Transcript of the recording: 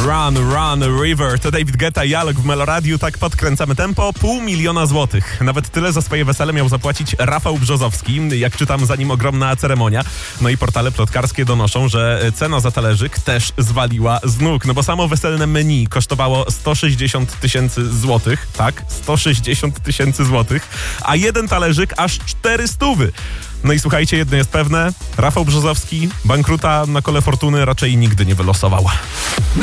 Run, Run, River. To David Guetta i Alok w Meloradiu. Tak podkręcamy tempo. 500 000 złotych. Nawet tyle za swoje wesele miał zapłacić Rafał Brzozowski. Jak czytam, za nim ogromna ceremonia. No i portale plotkarskie donoszą, że cena za talerzyk też zwaliła z nóg. No bo samo weselne menu kosztowało 160 000 złotych. Tak, 160 000 złotych. A jeden talerzyk aż 400. No i słuchajcie, jedno jest pewne. Rafał Brzozowski bankruta na kole fortuny raczej nigdy nie wylosował.